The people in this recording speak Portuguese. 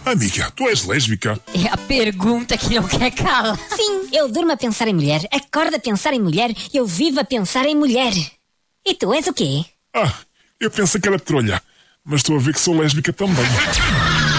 Amiga, tu és lésbica? É a pergunta que não quer calar. Sim, eu durmo a pensar em mulher, acordo a pensar em mulher, eu vivo a pensar em mulher. E tu és o quê? Eu pensei que era trolha, mas estou a ver que sou lésbica também.